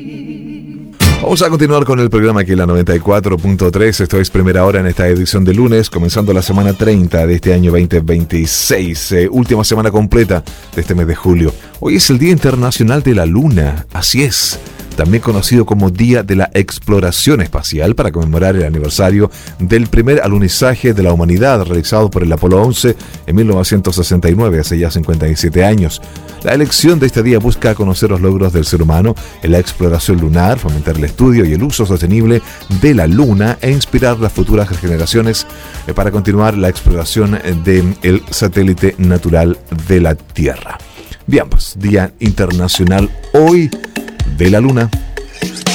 Vamos a continuar con el programa aquí en la 94.3. Esto es Primera Hora en esta edición de lunes, comenzando la semana 30 de este año 2026. Última semana completa de este mes de julio. Hoy es el Día Internacional de la Luna, así es. También conocido como Día de la Exploración Espacial, para conmemorar el aniversario del primer alunizaje de la humanidad realizado por el Apolo 11 en 1969, hace ya 57 años. La elección de este día busca conocer los logros del ser humano en la exploración lunar, fomentar el estudio y el uso sostenible de la Luna e inspirar las futuras generaciones para continuar la exploración del satélite natural de la Tierra. Bien, pues, Día Internacional hoy de la Luna.